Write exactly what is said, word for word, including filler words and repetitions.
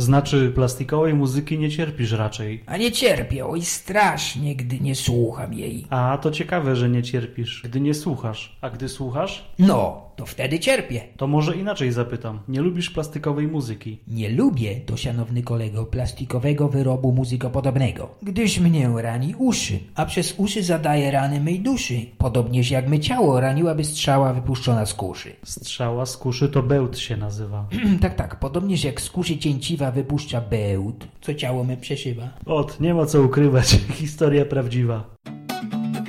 Znaczy plastikowej muzyki nie cierpisz raczej. A nie cierpię, oj strasznie, gdy nie słucham jej. A, to ciekawe, że nie cierpisz, gdy nie słuchasz. A gdy słuchasz? No, to wtedy cierpię. To może inaczej zapytam. Nie lubisz plastikowej muzyki? Nie lubię, to szanowny kolego, plastikowego wyrobu muzykopodobnego, gdyż mnie rani uszy, a przez uszy zadaje rany mej duszy, podobnież jak my ciało raniłaby strzała wypuszczona z kuszy. Strzała z kuszy to bełt się nazywa. Tak, tak, podobnież jak z kuszy cięciwa wypuszcza bełt, co ciało me przeszywa. Ot, nie ma co ukrywać. Historia prawdziwa.